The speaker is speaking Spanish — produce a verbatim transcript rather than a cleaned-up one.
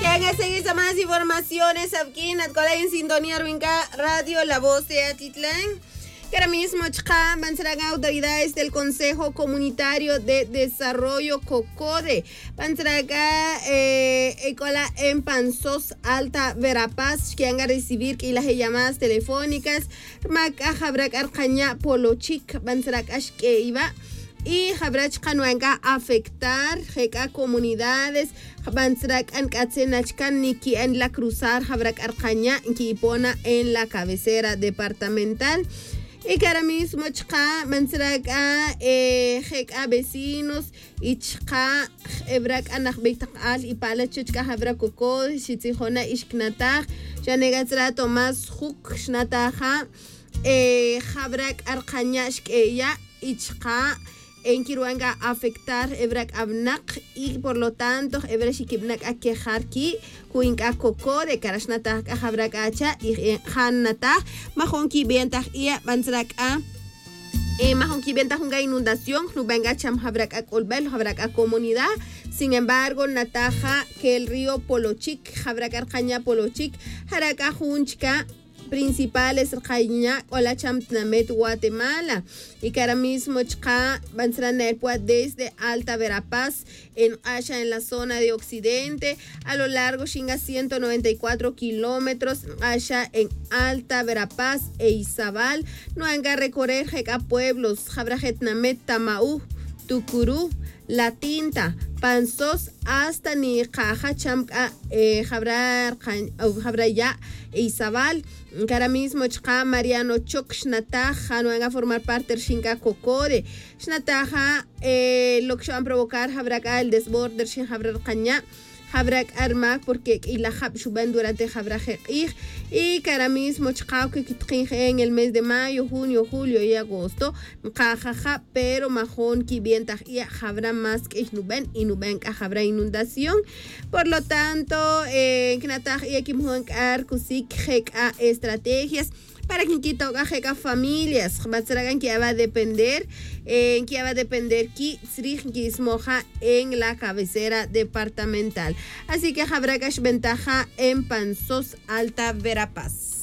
Que seguir más informaciones aquí en en sintonía Ruinca Radio La Voz de Atitlán. Que ahora mismo van serán autoridades del Consejo Comunitario de Desarrollo COCODE. Van serán eh, Ecola en Panzos Alta Verapaz que van a recibir las llamadas telefónicas. Maca Jabrak Arcaña Polochic van serán que iba. Y Jabrach Kanuanga afectar a comunidades Bansrak and Katzenachkan Niki en la Cruzar Jabrak Arcaña Kipona en la cabecera departamental. Y que ahora mismo Chka Bansrak a eh, vecinos y Chka Ebrak Anakbeitak al y Palachka Jabrak Koko Shitihona Ishknatach Janegatsra Tomás Huk Shnataja eh, Jabrak Arcaña Shkeya y Chka en Kiruanga afectar Ebrak Abnak y por lo tanto Ebrak Shikibnak a quejarki Kuinka Koko de Karashnata Jabrak Acha y Hanata Majonki Bientag y Bansrak a Majonki Bientag una inundación Nubenga Cham Jabrak a Colbel Jabrak a comunidad. Sin embargo, Nataja que el río Polochic Jabrak Arcaña Polochic Jaraka Junchka principales Rajña o la Chamtnamet Guatemala y que ahora mismo Chka Bansran desde Alta Verapaz en Asha en la zona de Occidente a lo largo Shinga ciento noventa y cuatro kilómetros Asha en Alta Verapaz e Izabal no han a recorrer Jeca pueblos Jabrajetnamet Tamaú Tucurú La Tinta Panzos hasta ni Caja Chamca Jabrar Jabraya e Izabal que ahora mismo Chka Mariano Chok Shnataja no van a formar parte del Shinka Kokode Shnataja eh, lo que van a provocar Jabraka el desborde del Shin Jabrar Caña Jabrak Armak porque y la Jab Shuban durante Jabrak y que ahora mismo Chka que kitringe en el mes de mayo, junio, julio y agosto Kajaja pero majón que vienta y Jabra más que Nuben y Nuben que Jabra inundación por lo tanto eh, Knataj y aquí mujer kusik a estrategias para quien quita a familias Batsaragan que va a depender en eh, que va a depender que Srigismoja en la cabecera departamental así que Jabrakash ventaja en Panzos Alta Verapaz.